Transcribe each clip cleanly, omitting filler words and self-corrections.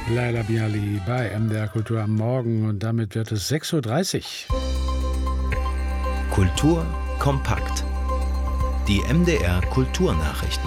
Laila Bialy bei MDR Kultur am Morgen und damit wird es 6:30 Uhr. Kultur kompakt. Die MDR Kulturnachrichten.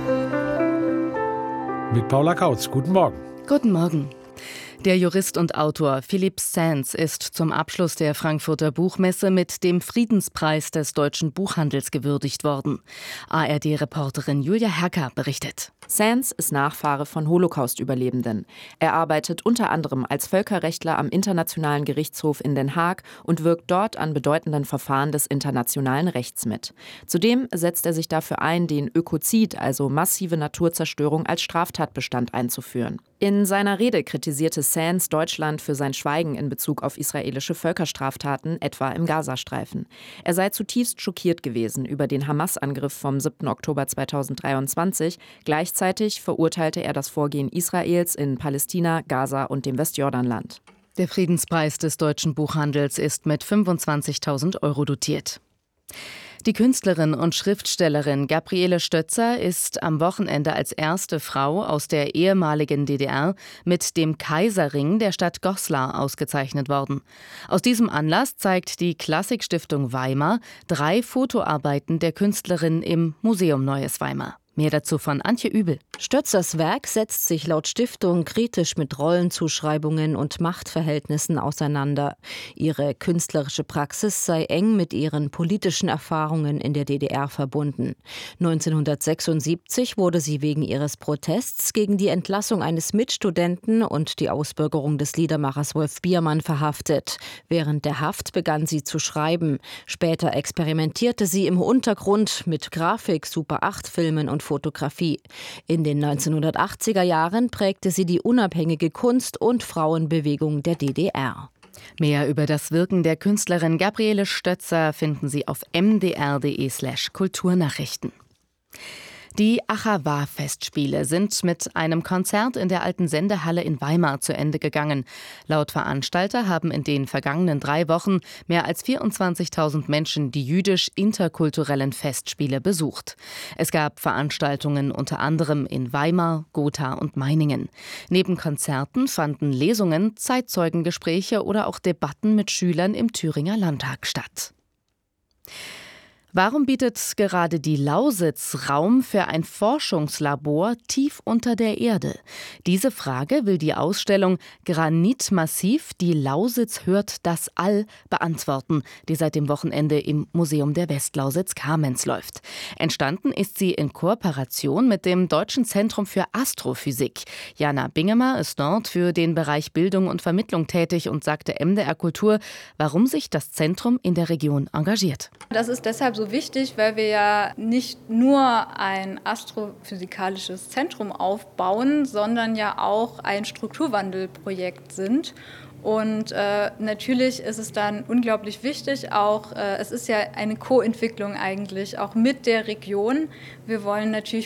Mit Paula Kautz. Guten Morgen. Guten Morgen. Der Jurist und Autor Philippe Sands ist zum Abschluss der Frankfurter Buchmesse mit dem Friedenspreis des deutschen Buchhandels gewürdigt worden. ARD-Reporterin Julia Herker berichtet. Sands ist Nachfahre von Holocaust-Überlebenden. Er arbeitet unter anderem als Völkerrechtler am Internationalen Gerichtshof in Den Haag und wirkt dort an bedeutenden Verfahren des internationalen Rechts mit. Zudem setzt er sich dafür ein, den Ökozid, also massive Naturzerstörung, als Straftatbestand einzuführen. In seiner Rede kritisierte Sands Deutschland für sein Schweigen in Bezug auf israelische Völkerstraftaten, etwa im Gazastreifen. Er sei zutiefst schockiert gewesen über den Hamas-Angriff vom 7. Oktober 2023. Gleichzeitig verurteilte er das Vorgehen Israels in Palästina, Gaza und dem Westjordanland. Der Friedenspreis des deutschen Buchhandels ist mit 25.000 € dotiert. Die Künstlerin und Schriftstellerin Gabriele Stötzer ist am Wochenende als erste Frau aus der ehemaligen DDR mit dem Kaiserring der Stadt Goslar ausgezeichnet worden. Aus diesem Anlass zeigt die Klassikstiftung Weimar 3 Fotoarbeiten der Künstlerin im Museum Neues Weimar. Mehr dazu von Antje Übel. Stötzers Werk setzt sich laut Stiftung kritisch mit Rollenzuschreibungen und Machtverhältnissen auseinander. Ihre künstlerische Praxis sei eng mit ihren politischen Erfahrungen in der DDR verbunden. 1976 wurde sie wegen ihres Protests gegen die Entlassung eines Mitstudenten und die Ausbürgerung des Liedermachers Wolf Biermann verhaftet. Während der Haft begann sie zu schreiben. Später experimentierte sie im Untergrund mit Grafik, Super-8-Filmen und Fotografie. In den 1980er Jahren prägte sie die unabhängige Kunst- und Frauenbewegung der DDR. Mehr über das Wirken der Künstlerin Gabriele Stötzer finden Sie auf mdr.de/Kulturnachrichten. Die Achawa-Festspiele sind mit einem Konzert in der alten Sendehalle in Weimar zu Ende gegangen. Laut Veranstalter haben in den vergangenen 3 Wochen mehr als 24.000 Menschen die jüdisch-interkulturellen Festspiele besucht. Es gab Veranstaltungen unter anderem in Weimar, Gotha und Meiningen. Neben Konzerten fanden Lesungen, Zeitzeugengespräche oder auch Debatten mit Schülern im Thüringer Landtag statt. Warum bietet gerade die Lausitz Raum für ein Forschungslabor tief unter der Erde? Diese Frage will die Ausstellung Granitmassiv, die Lausitz hört das All beantworten, die seit dem Wochenende im Museum der Westlausitz-Kamenz läuft. Entstanden ist sie in Kooperation mit dem Deutschen Zentrum für Astrophysik. Jana Bingemer ist dort für den Bereich Bildung und Vermittlung tätig und sagte MDR Kultur, warum sich das Zentrum in der Region engagiert. Das ist deshalb so wichtig, weil wir ja nicht nur ein astrophysikalisches Zentrum aufbauen, sondern ja auch ein Strukturwandelprojekt sind. Und natürlich ist es dann unglaublich wichtig, auch es ist ja eine Co-Entwicklung eigentlich, auch mit der Region. Wir wollen natürlich